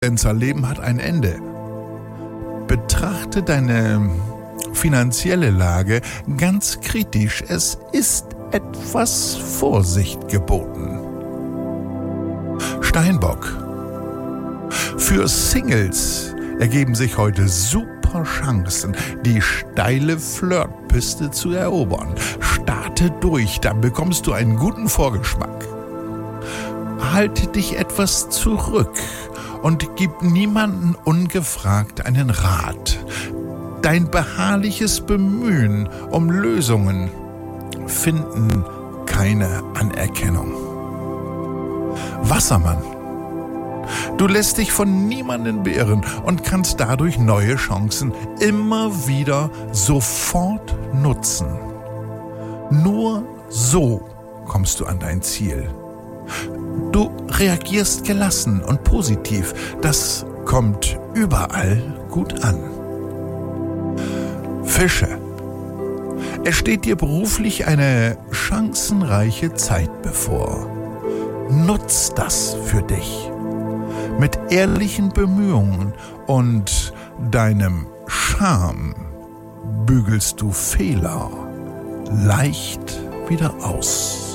Leben hat ein Ende. Betrachte deine finanzielle Lage ganz kritisch. Es ist etwas Vorsicht geboten. Steinbock. Für Singles ergeben sich heute super Chancen, die steile Flirtpiste zu erobern. Starte durch, dann bekommst du einen guten Vorgeschmack. Halte dich etwas zurück und gib niemanden ungefragt einen Rat. Dein beharrliches Bemühen um Lösungen finden keine Anerkennung. Wassermann. Du lässt dich von niemandem beirren und kannst dadurch neue Chancen immer wieder sofort nutzen. Nur so kommst du an dein Ziel. Du reagierst gelassen und positiv. Das kommt überall gut an. Fische. Es steht dir beruflich eine chancenreiche Zeit bevor. Nutz das für dich. Mit ehrlichen Bemühungen und deinem Charme bügelst du Fehler leicht wieder aus.